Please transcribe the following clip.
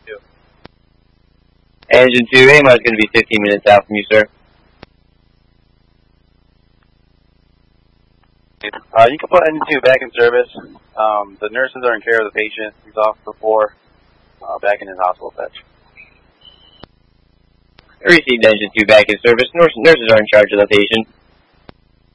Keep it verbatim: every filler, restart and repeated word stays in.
two. Engine two, A M I is going to be fifteen minutes out from you, sir. Uh, you can put engine two back in service. Um, the nurses are in care of the patient. He's off for four, uh, back in his hospital bed. I received engine two back in service. Nurses are in charge of the patient.